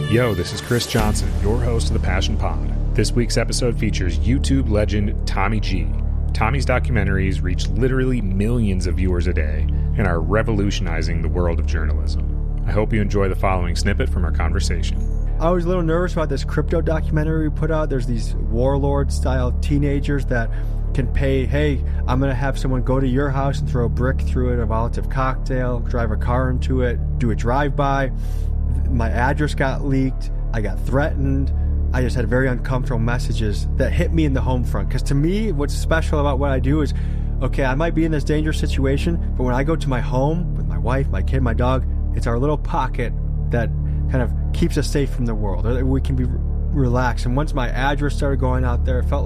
Yo, this is Chris Johnson, your host of the Passion Pod. This week's episode features YouTube legend Tommy G. Tommy's documentaries reach literally millions of viewers a day and are revolutionizing the world of journalism. I hope you enjoy the following snippet from our conversation. I was a little nervous about this crypto documentary we put out. There's these warlord-style teenagers that can pay, hey, I'm going to have someone go to your house and throw a brick through it, a Molotov cocktail, drive a car into it, do a drive-by. My address got leaked. I got threatened. I just had very uncomfortable messages that hit me in the home front. Because to me, what's special about what I do is, okay, I might be in this dangerous situation, but when I go to my home with my wife, my kid, my dog, it's our little pocket that kind of keeps us safe from the world, or that we can be relaxed. And once my address started going out there, it felt